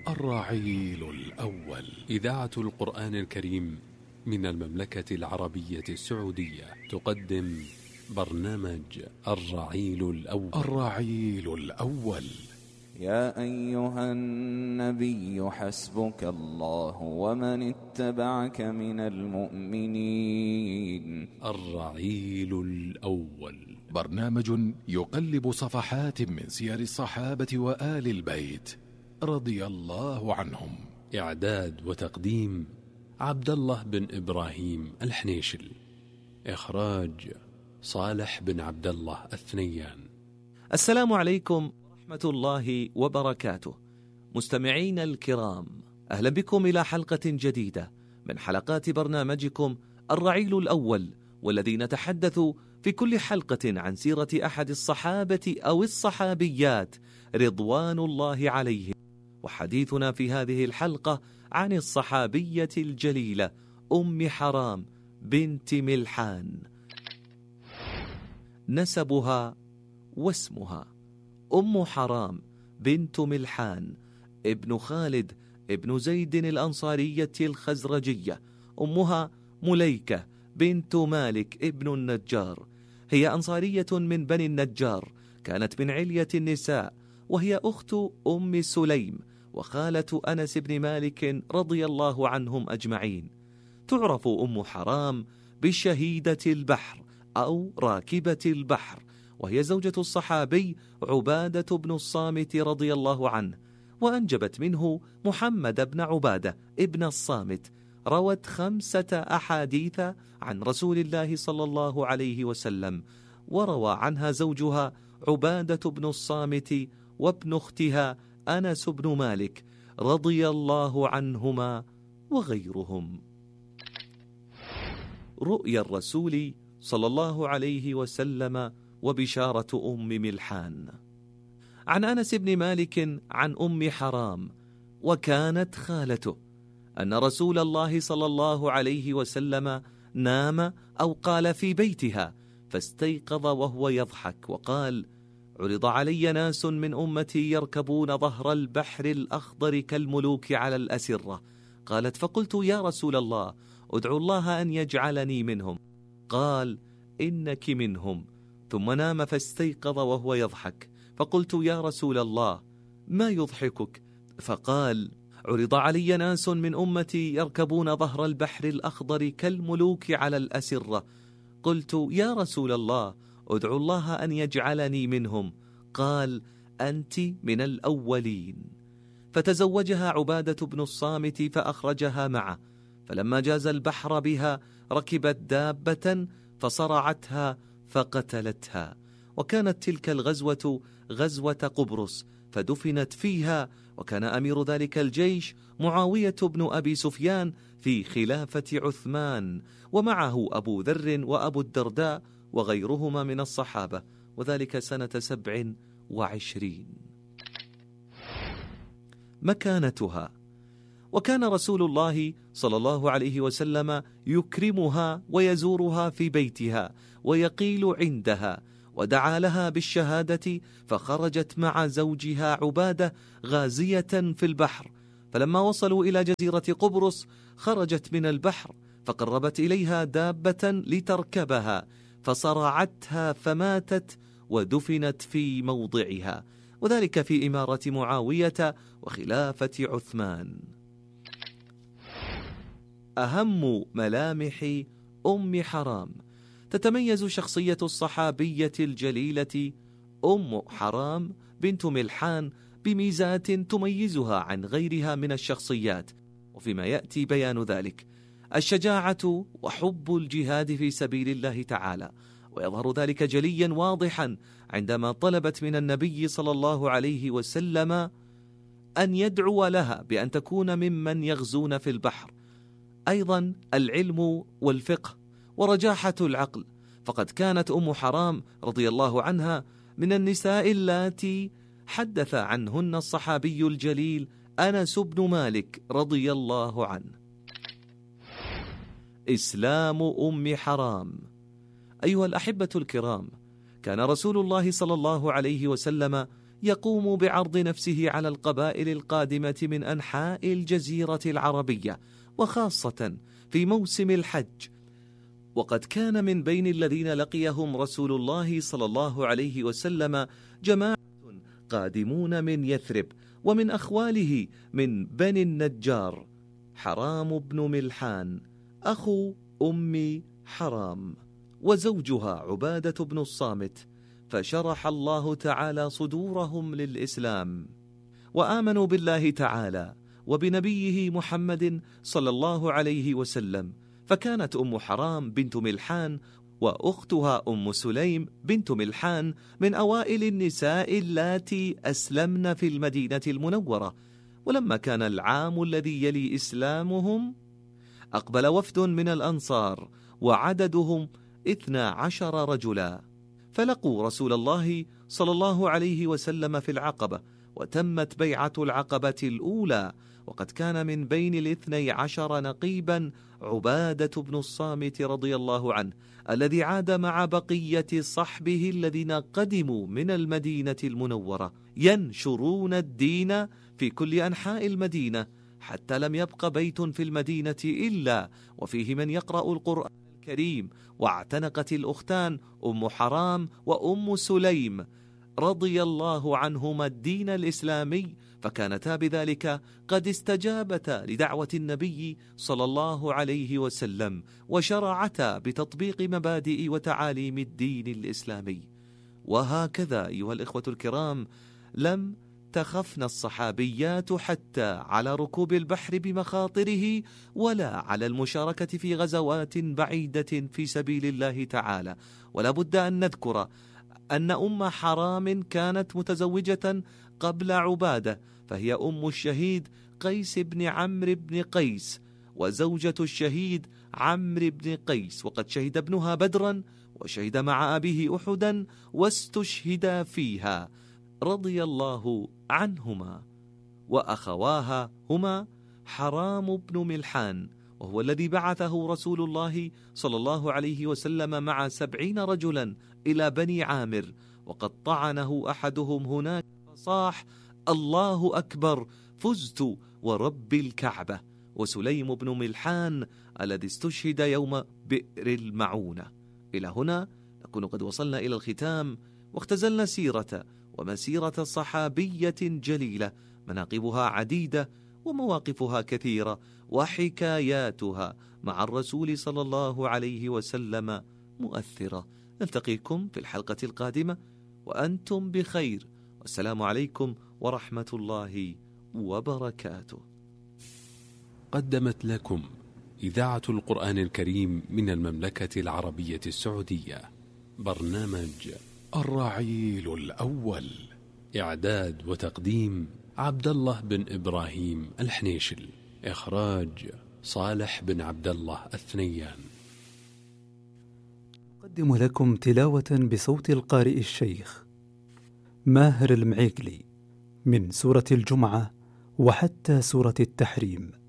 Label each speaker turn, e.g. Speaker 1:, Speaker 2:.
Speaker 1: الرعيل الأول.
Speaker 2: إذاعة القرآن الكريم من المملكة العربية السعودية تقدم برنامج الرعيل الأول.
Speaker 1: الرعيل الأول.
Speaker 3: يا أيها النبي حسبك الله ومن اتبعك من المؤمنين.
Speaker 2: الرعيل الأول،
Speaker 1: برنامج يقلب صفحات من سير الصحابة وآل البيت رضي الله عنهم.
Speaker 2: إعداد وتقديم عبد الله بن إبراهيم الحنيشل. إخراج صالح بن عبد الله الثنيان.
Speaker 4: السلام عليكم ورحمة الله وبركاته. مستمعين الكرام، أهلا بكم إلى حلقة جديدة من حلقات برنامجكم الرعيل الأول، والذي نتحدث في كل حلقة عن سيرة أحد الصحابة أو الصحابيات رضوان الله عليهم. وحديثنا في هذه الحلقة عن الصحابية الجليلة أم حرام بنت ملحان. نسبها واسمها: أم حرام بنت ملحان ابن خالد ابن زيد الأنصارية الخزرجية. أمها مليكة بنت مالك ابن النجار، هي أنصارية من بني النجار، كانت من علية النساء، وهي أخت أم سليم وخالة أنس بن مالك رضي الله عنهم أجمعين. تعرف أم حرام بشهيدة البحر أو راكبة البحر، وهي زوجة الصحابي عبادة بن الصامت رضي الله عنه، وأنجبت منه محمد بن عبادة ابن الصامت. روت 5 أحاديث عن رسول الله صلى الله عليه وسلم، وروى عنها زوجها عبادة بن الصامت وابن اختها أنس بن مالك رضي الله عنهما وغيرهم. رؤيا الرسول صلى الله عليه وسلم وبشارة أم ملحان. عن أنس بن مالك عن أم حرام وكانت خالته أن رسول الله صلى الله عليه وسلم نام أو قال في بيتها، فاستيقظ وهو يضحك وقال: عرض علي ناس من أمتي يركبون ظهر البحر الأخضر كالملوك على الأسرة. قالت: فقلت: يا رسول الله، ادعو الله أن يجعلني منهم. قال: إنك منهم. ثم نام فاستيقظ وهو يضحك، فقلت: يا رسول الله، ما يضحكك؟ فقال: عرض علي ناس من أمتي يركبون ظهر البحر الأخضر كالملوك على الأسرة. قلت: يا رسول الله، ادعو الله أن يجعلني منهم. قال: أنت من الأولين. فتزوجها عبادة بن الصامت فأخرجها معه، فلما جاز البحر بها ركبت دابة فصرعتها فقتلتها. وكانت تلك الغزوة غزوة قبرص، فدفنت فيها، وكان أمير ذلك الجيش معاوية بن أبي سفيان في خلافة عثمان، ومعه أبو ذر وأبو الدرداء وغيرهما من الصحابة، وذلك سنة 27. مكانتها: وكان رسول الله صلى الله عليه وسلم يكرمها ويزورها في بيتها ويقيل عندها، ودعا لها بالشهادة، فخرجت مع زوجها عبادة غازية في البحر. فلما وصلوا إلى جزيرة قبرص خرجت من البحر، فقربت إليها دابة لتركبها، فصرعتها فماتت ودفنت في موضعها، وذلك في إمارة معاوية وخلافة عثمان. أهم ملامح أم حرام: تتميز شخصية الصحابية الجليلة أم حرام بنت ملحان بميزات تميزها عن غيرها من الشخصيات، وفيما يأتي بيان ذلك: الشجاعة وحب الجهاد في سبيل الله تعالى، ويظهر ذلك جليا واضحا عندما طلبت من النبي صلى الله عليه وسلم أن يدعو لها بأن تكون ممن يغزون في البحر. أيضا العلم والفقه ورجاحة العقل، فقد كانت أم حرام رضي الله عنها من النساء اللاتي حدث عنهن الصحابي الجليل أنس بن مالك رضي الله عنه. إسلام أم حرام. أيها الأحبة الكرام، كان رسول الله صلى الله عليه وسلم يقوم بعرض نفسه على القبائل القادمة من أنحاء الجزيرة العربية، وخاصة في موسم الحج. وقد كان من بين الذين لقيهم رسول الله صلى الله عليه وسلم جماعة قادمون من يثرب، ومن أخواله من بني النجار حرام بن ملحان أخو أم حرام، وزوجها عبادة بن الصامت، فشرح الله تعالى صدورهم للإسلام، وآمنوا بالله تعالى وبنبيه محمد صلى الله عليه وسلم. فكانت أم حرام بنت ملحان وأختها أم سليم بنت ملحان من أوائل النساء اللاتي أسلمن في المدينة المنورة. ولما كان العام الذي يلي إسلامهم أقبل وفد من الأنصار وعددهم 12 رجلا، فلقوا رسول الله صلى الله عليه وسلم في العقبة، وتمت بيعة العقبة الأولى. وقد كان من بين 12 نقيبا عبادة بن الصامت رضي الله عنه، الذي عاد مع بقية صحبه الذين قدموا من المدينة المنورة ينشرون الدين في كل أنحاء المدينة، حتى لم يبق بيت في المدينة إلا وفيه من يقرأ القرآن الكريم. واعتنقت الأختان أم حرام وأم سليم رضي الله عنهما الدين الإسلامي، فكانتا بذلك قد استجابتا لدعوة النبي صلى الله عليه وسلم، وشرعتا بتطبيق مبادئ وتعاليم الدين الإسلامي. وهكذا أيها الإخوة الكرام، لم تخفن الصحابيات حتى على ركوب البحر بمخاطره، ولا على المشاركة في غزوات بعيدة في سبيل الله تعالى. ولا بد أن نذكر أن أم حرام كانت متزوجة قبل عبادة، فهي أم الشهيد قيس بن عمرو بن قيس، وزوجة الشهيد عمرو بن قيس، وقد شهد ابنها بدرا، وشهد مع أبيه أحدا، واستشهدا فيها رضي الله عنهما. وأخواها هما حرام بن ملحان، وهو الذي بعثه رسول الله صلى الله عليه وسلم مع 70 رجلا إلى بني عامر، وقد طعنه أحدهم هناك فصاح: الله أكبر، فزت ورب الكعبة. وسليم بن ملحان الذي استشهد يوم بئر المعونة. إلى هنا نكون قد وصلنا إلى الختام، واختزلنا سيرة ومسيرة صحابية جليلة، مناقبها عديدة ومواقفها كثيرة، وحكاياتها مع الرسول صلى الله عليه وسلم مؤثرة. نلتقيكم في الحلقة القادمة وأنتم بخير، والسلام عليكم ورحمة الله وبركاته.
Speaker 2: قدمت لكم إذاعة القرآن الكريم من المملكة العربية السعودية برنامج
Speaker 1: الرعيل الأول،
Speaker 2: إعداد وتقديم عبد الله بن إبراهيم الحنيشل، إخراج صالح بن عبد الله الثنيان.
Speaker 5: أقدم لكم تلاوة بصوت القارئ الشيخ ماهر المعيقلي من سورة الجمعة وحتى سورة التحريم.